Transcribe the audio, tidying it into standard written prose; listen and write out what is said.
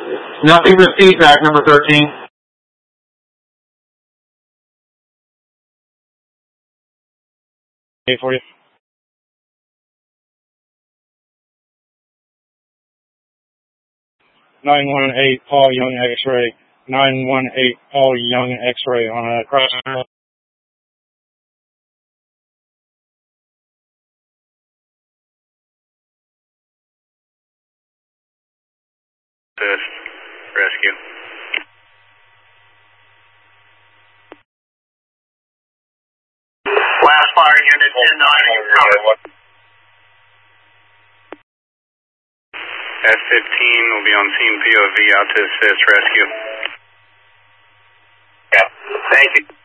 Nothing received back, number 13. Okay, for you. 918 Paul Young X-ray. 918 Paul Young X-ray on a cross. Rescue. Last fire unit 10-9. F-15 will be on scene POV out to assist rescue. Yeah, thank you.